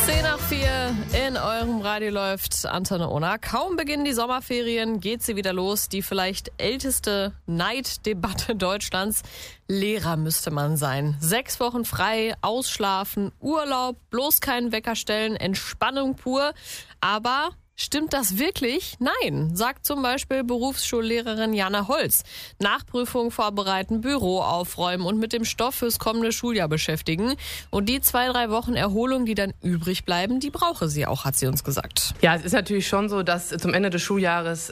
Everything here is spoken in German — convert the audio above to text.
10:04 in eurem Radio läuft Antenne Unna. Kaum beginnen die Sommerferien, geht sie wieder los. Die vielleicht älteste Neiddebatte Deutschlands. Lehrer müsste man sein. 6 Wochen frei, ausschlafen, Urlaub, bloß keinen Wecker stellen, Entspannung pur. Aber stimmt das wirklich? Nein, sagt zum Beispiel Berufsschullehrerin Jana Holz. Nachprüfung vorbereiten, Büro aufräumen und mit dem Stoff fürs kommende Schuljahr beschäftigen. Und die 2-3 Wochen Erholung, die dann übrig bleiben, die brauche sie auch, hat sie uns gesagt. Ja, es ist natürlich schon so, dass zum Ende des Schuljahres